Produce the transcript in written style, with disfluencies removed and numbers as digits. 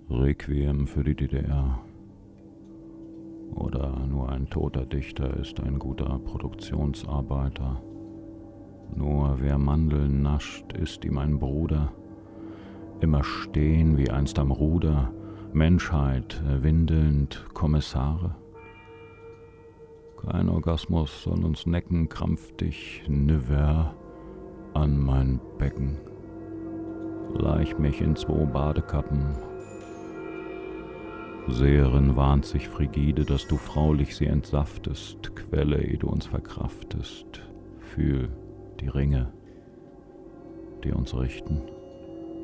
Requiem für die DDR. Oder nur ein toter Dichter ist ein guter Produktionsarbeiter. Nur wer Mandeln nascht, ist ihm ein Bruder. Immer stehen wie einst am Ruder, Menschheit windelnd Kommissare. Kein Orgasmus soll uns necken, krampf dich never an mein Becken. Leich mich in 2 Badekappen. Seherin warnt sich frigide, dass du fraulich sie entsaftest, Quelle, ehe du uns verkraftest. Fühl die Ringe, die uns richten.